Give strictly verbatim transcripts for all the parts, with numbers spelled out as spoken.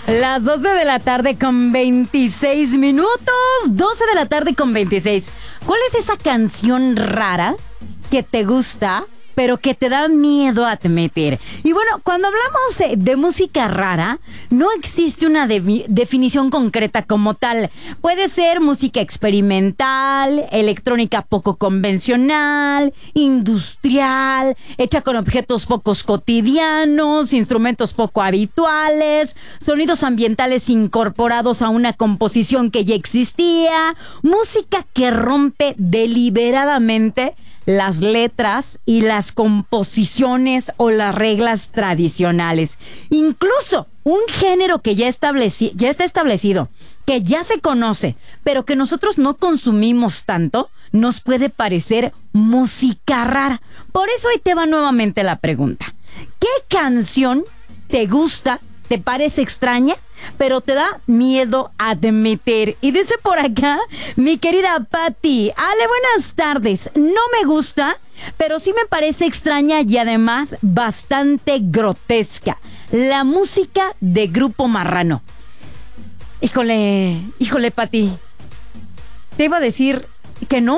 Las doce de la tarde con veintiséis minutos. doce de la tarde con veintiséis. ¿Cuál es esa canción rara que te gusta, pero que te da miedo admitir? Y bueno, cuando hablamos de música rara, no existe una de- definición concreta como tal. Puede ser música experimental, electrónica poco convencional, industrial, hecha con objetos pocos cotidianos, instrumentos poco habituales, sonidos ambientales incorporados a una composición que ya existía, música que rompe deliberadamente las letras y las composiciones o las reglas tradicionales. Incluso un género que ya, estableci- ya está establecido, que ya se conoce, pero que nosotros no consumimos tanto, nos puede parecer música rara. Por eso ahí te va nuevamente la pregunta. ¿Qué canción te gusta, te parece extraña, pero te da miedo admitir? Y dice por acá mi querida Patti: Ale, buenas tardes. No me gusta, pero sí me parece extraña y además bastante grotesca. La música de Grupo Marrano. Híjole, híjole, Patti. Te iba a decir que no.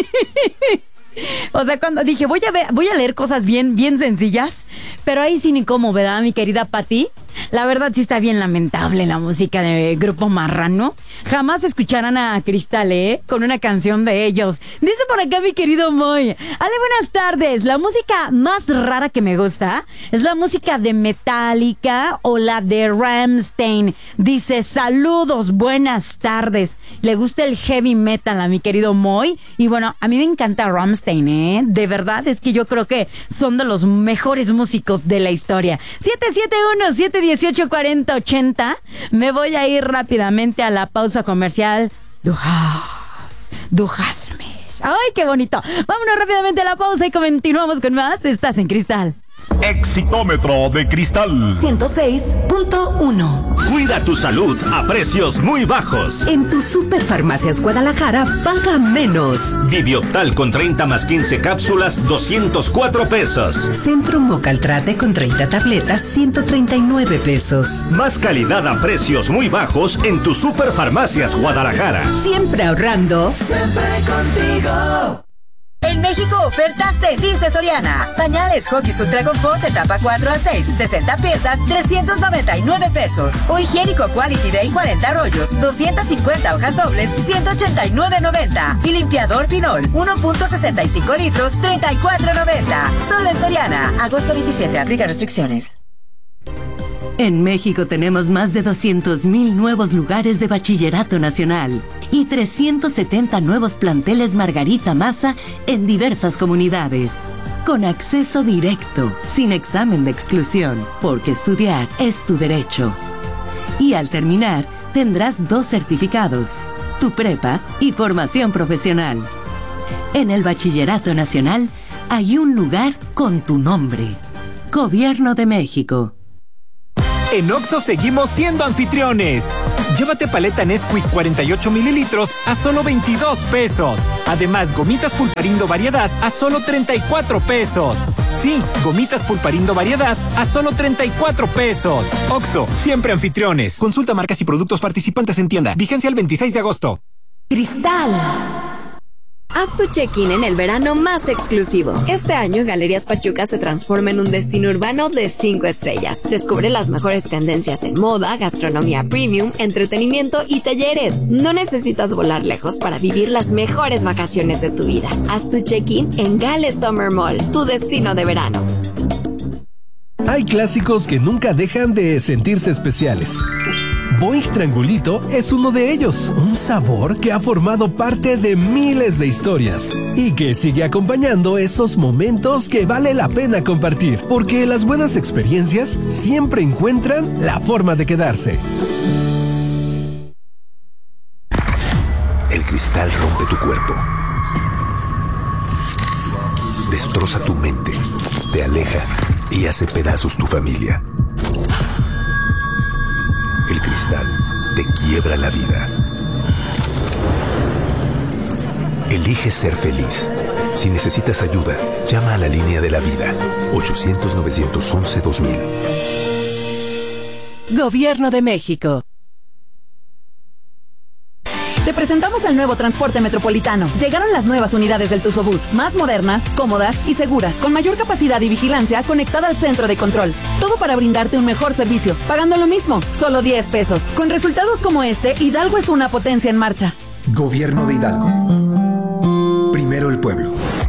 O sea, cuando dije, voy a ver, voy a leer cosas bien, bien sencillas, pero ahí sí ni cómo, ¿verdad, mi querida Patti? La verdad sí está bien lamentable la música de Grupo Marrano. Jamás escucharán a Cristal, ¿eh? Con una canción de ellos. Dice por acá mi querido Moy: Ale, buenas tardes. La música más rara que me gusta es la música de Metallica o la de Rammstein. Dice: saludos, buenas tardes. Le gusta el heavy metal a mi querido Moy. Y bueno, a mí me encanta Rammstein, ¿eh? De verdad, es que yo creo que son de los mejores músicos de la historia. siete siete uno, siete dieciocho, cuarenta, ochenta. Me voy a ir rápidamente a la pausa comercial. Du hast, du hast mich. ¡Ay, qué bonito! Vámonos rápidamente a la pausa y continuamos con más. Estás en Cristal. Exitómetro de Cristal ciento seis punto uno. Cuida tu salud a precios muy bajos. En tu Superfarmacias Guadalajara paga menos. Vivioptal con treinta más quince cápsulas, doscientos cuatro pesos. Centro Mocaltrate con treinta tabletas, ciento treinta y nueve pesos. Más calidad a precios muy bajos en tu Superfarmacias Guadalajara. Siempre ahorrando. Siempre contigo. En México, ofertas se dice Soriana. Pañales Huggies Ultra Confort de tapa cuatro a seis, sesenta piezas, trescientos noventa y nueve pesos. O higiénico Quality Day cuarenta rollos, doscientas cincuenta hojas dobles, ciento ochenta y nueve noventa. Y limpiador Pinol uno punto sesenta y cinco litros, treinta y cuatro noventa. Solo en Soriana. Agosto veintisiete. Aplica restricciones. En México tenemos más de doscientos mil nuevos lugares de bachillerato nacional y trescientos setenta nuevos planteles Margarita Maza en diversas comunidades. Con acceso directo, sin examen de exclusión, porque estudiar es tu derecho. Y al terminar, tendrás dos certificados, tu prepa y formación profesional. En el bachillerato nacional hay un lugar con tu nombre. Gobierno de México. En Oxxo seguimos siendo anfitriones. Llévate paleta Nesquik cuarenta y ocho mililitros a solo veintidós pesos. Además, gomitas Pulparindo Variedad a solo treinta y cuatro pesos. Sí, gomitas Pulparindo Variedad a solo treinta y cuatro pesos. Oxxo, siempre anfitriones. Consulta marcas y productos participantes en tienda. Vigencia el veintiséis de agosto. Cristal. Haz tu check-in en el verano más exclusivo. Este año Galerías Pachuca se transforma en un destino urbano de cinco estrellas. Descubre las mejores tendencias en moda, gastronomía premium, entretenimiento y talleres. No necesitas volar lejos para vivir las mejores vacaciones de tu vida. Haz tu check-in en Gale Summer Mall, tu destino de verano. Hay clásicos que nunca dejan de sentirse especiales. Boing Triangulito es uno de ellos, un sabor que ha formado parte de miles de historias y que sigue acompañando esos momentos que vale la pena compartir, porque las buenas experiencias siempre encuentran la forma de quedarse. El cristal rompe tu cuerpo, destroza tu mente, te aleja y hace pedazos tu familia. El cristal te quiebra la vida. Elige ser feliz. Si necesitas ayuda, llama a la línea de la vida. ochocientos, novecientos once, dos mil. Gobierno de México. Te presentamos el nuevo transporte metropolitano. Llegaron las nuevas unidades del Tuzobús, más modernas, cómodas y seguras, con mayor capacidad y vigilancia conectada al centro de control. Todo para brindarte un mejor servicio, pagando lo mismo, solo diez pesos. Con resultados como este, Hidalgo es una potencia en marcha. Gobierno de Hidalgo. Primero el pueblo.